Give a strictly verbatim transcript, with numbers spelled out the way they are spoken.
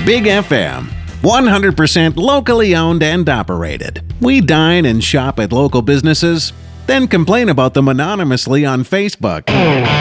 Big F M, one hundred percent locally owned and operated. We dine and shop at local businesses, then complain about them anonymously on Facebook.